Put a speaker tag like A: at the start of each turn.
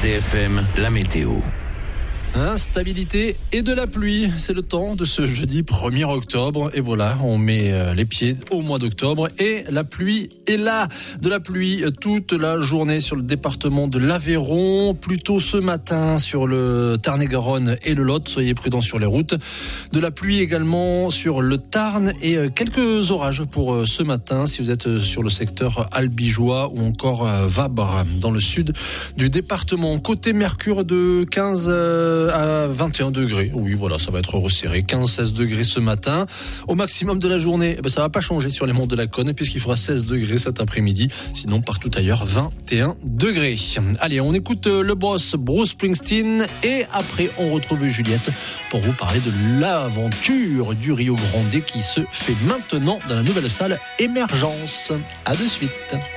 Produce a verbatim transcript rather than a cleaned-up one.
A: C F M, la météo.
B: Instabilité et de la pluie, c'est le temps de ce jeudi premier octobre. Et voilà, on met les pieds au mois d'octobre et la pluie est là. De la pluie toute la journée sur le département de l'Aveyron, plutôt ce matin sur le Tarn-et-Garonne et le Lot. Soyez prudents sur les routes. De la pluie également sur le Tarn et quelques orages pour ce matin si vous êtes sur le secteur albigeois ou encore Vabre dans le sud du département. Côté mercure de quinze à vingt et un degrés. Oui, voilà, ça va être resserré. quinze à seize degrés ce matin. Au maximum de la journée, eh ben, ça va pas changer sur les monts de la Cône puisqu'il fera seize degrés cet après-midi. Sinon, partout ailleurs, vingt et un degrés. Allez, on écoute le boss Bruce Springsteen et après, on retrouve Juliette pour vous parler de l'aventure du Rio Grande qui se fait maintenant dans la nouvelle salle Émergence. À de suite.